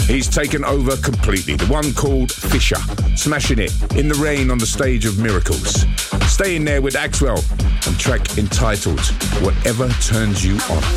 He's taken over completely. The one called Fisher, smashing it in the rain on the stage of Miracles. Staying there with Axwell on track entitled Whatever Turns You On.